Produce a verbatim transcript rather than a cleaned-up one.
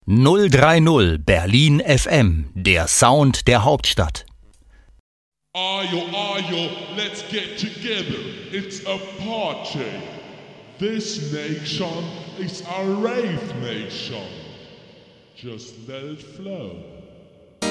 null drei null Berlin F M, der Sound der Hauptstadt. Ayo, ayo, let's get together. It's a party. This nation is a rave nation. Just let it flow.